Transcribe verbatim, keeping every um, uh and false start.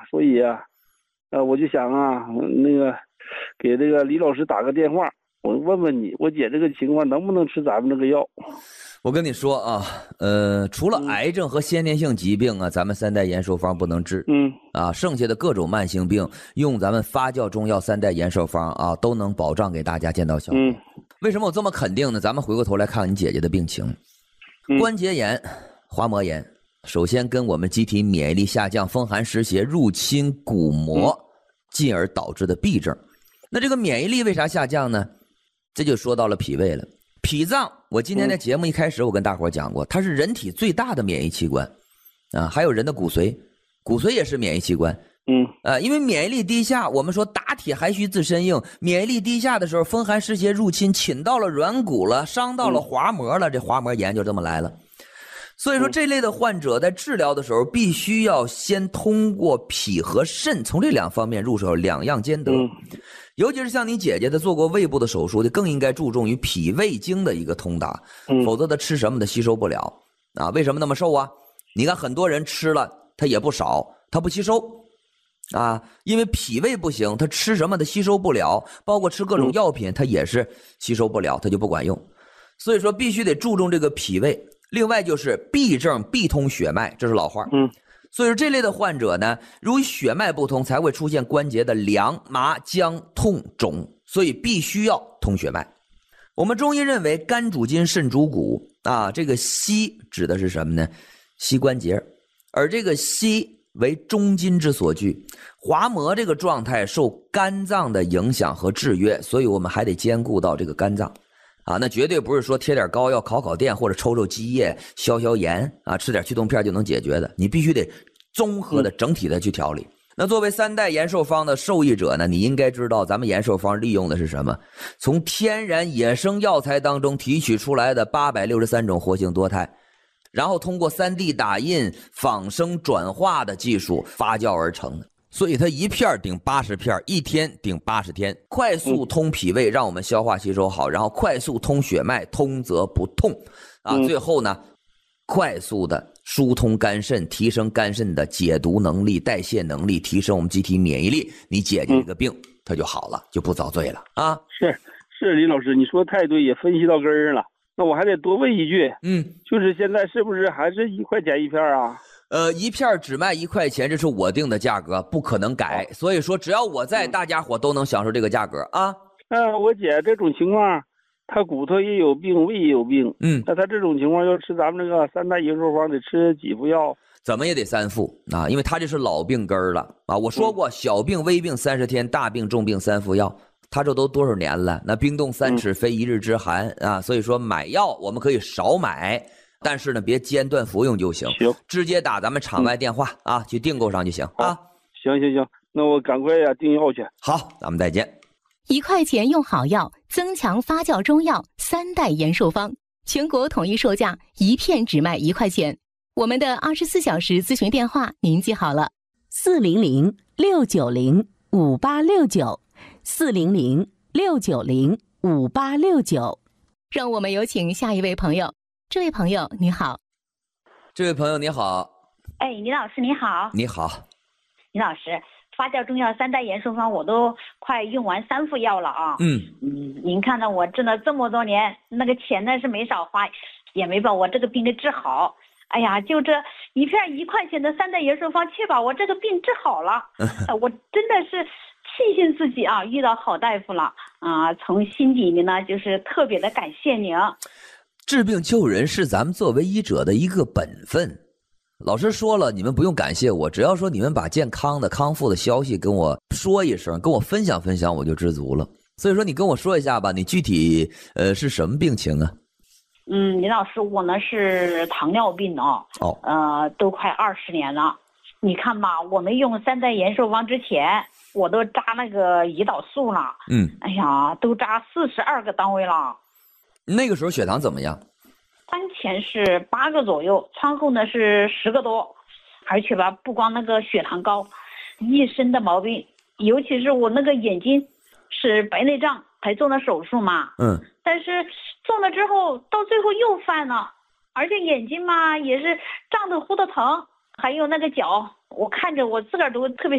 所以啊，呃，我就想啊，那个给这个李老师打个电话，我问问你，我姐这个情况能不能吃咱们这个药？ 我跟你说啊，呃，除了癌症和先天性疾病啊，咱们三代延寿方不能治， 嗯， 啊，剩下的各种慢性病，用咱们发酵中药三代延寿方啊，都能保障给大家见到效果。 嗯， 为什么我这么肯定呢？咱们回过头来看你姐姐的病情， 嗯、 关节炎、滑膜炎，首先跟我们机体免疫力下降、风寒湿邪入侵骨膜，进而导致的痹症。那这个免疫力为啥下降呢？这就说到了脾胃了。脾脏，我今天的节目一开始我跟大伙讲过，它是人体最大的免疫器官啊，还有人的骨髓，骨髓也是免疫器官。 嗯， 呃，因为免疫力低下，我们说打铁还需自身硬，免疫力低下的时候，风寒湿邪入侵，侵到了软骨了，伤到了滑膜了，这滑膜炎就这么来了。所以说这类的患者在治疗的时候，必须要先通过脾和肾从这两方面入手，两样兼得。尤其是像你姐姐的做过胃部的手术的，更应该注重于脾胃经的一个通达，否则她吃什么她吸收不了啊。为什么那么瘦啊？你看很多人吃了他也不少，他不吸收啊，因为脾胃不行，他吃什么他吸收不了，包括吃各种药品他也是吸收不了，他就不管用。所以说必须得注重这个脾胃。另外就是痹症必通血脉，这是老话。 嗯， 所以说这类的患者呢，由于血脉不通，才会出现关节的凉、麻、僵、痛、肿，所以必须要通血脉。我们中医认为肝主筋，肾主骨啊，这个膝指的是什么呢？膝关节，而这个膝为中筋之所居，滑膜这个状态受肝脏的影响和制约，所以我们还得兼顾到这个肝脏。啊，那绝对不是说贴点膏药、烤烤电或者抽抽积液、消消炎啊，吃点祛痛片就能解决的。你必须得综合的、整体的去调理。那作为三代延寿方的受益者呢，你应该知道咱们延寿方利用的是什么？从天然野生药材当中提取出来的八百六十三种活性多肽，然后通过 三 D 打印、仿生转化的技术发酵而成的。所以它一片顶八十片，一天顶八十天，快速通脾胃，让我们消化吸收好，然后快速通血脉，通则不痛啊。最后呢，快速的疏通肝肾，提升肝肾的解毒能力、代谢能力，提升我们机体免疫力。你姐姐这个病，它就好了，就不遭罪了啊。 是是，李老师，你说太对，也分析到根儿上了。那我还得多问一句， 嗯， 就是现在是不是还是一块钱一片啊？ 呃，一片只卖一块钱，这是我定的价格，不可能改。所以说，只要我在，大家伙都能享受这个价格啊。 嗯、呃，我姐这种情况，她骨头也有病，胃也有病。 嗯， 那她这种情况要吃咱们这个三代延寿方，得吃几副药？ 怎么也得三副啊，因为她这是老病根儿了啊。我说过，小病微病三十天，大病重病三副药。他这都多少年了？那冰冻三尺，非一日之寒啊。所以说买药我们可以少买。但是呢，别间断服用就行。 行， 直接打咱们场外电话、嗯、啊，去订购上就行啊。 行行行，那我赶快呀订药去。 好，咱们再见。 一块钱用好药，增强发酵中药三代延寿方，全国统一售价，一片只卖一块钱。我们的二十四小时咨询电话您记好了： 四零零六九零五八六九，四零零六九零五八六九。 让我们有请下一位朋友。这位朋友你好。 这位朋友你好。 哎，李老师你好。 你好。 李老师，发酵中药三代延寿方我都快用完三副药了啊。 嗯嗯，您看到我挣了这么多年，那个钱呢是没少花，也没把我这个病给治好。哎呀，就这一片一块钱的三代延寿方，却把我这个病治好了。我真的是庆幸自己啊遇到好大夫了啊！从心底里呢就是特别的感谢您。 治病救人是咱们作为医者的一个本分。老师说了，你们不用感谢我，只要说你们把健康的康复的消息跟我说一声，跟我分享分享，我就知足了。所以说你跟我说一下吧，你具体呃是什么病情啊？ 嗯，林老师，我呢是糖尿病哦， 哦， 呃，都快二十年了。你看吧，我们用三代延寿方之前，我都扎那个胰岛素了， 嗯， 哎呀，都扎四十二个单位了。 那个时候血糖怎么样？ 餐前是八个左右，餐后呢是十个多，而且吧，不光那个血糖高，一身的毛病，尤其是我那个眼睛是白内障，才做了手术嘛， 嗯， 但是做了之后，到最后又犯了，而且眼睛嘛也是胀得呼的疼，还有那个脚，我看着我自个儿都特别